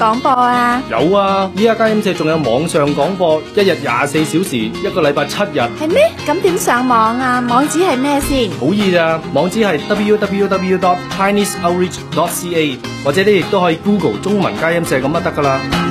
廣播啊？ 有啊，依家佳音社仲有網上廣播，一日24小時，一個禮拜7日。 係咩？咁點上網啊？網址係咩先？ 好易咋，網址係 www.chineseoutreach.ca， 或者你亦都可以 Google 中文佳音社咁就得噶啦。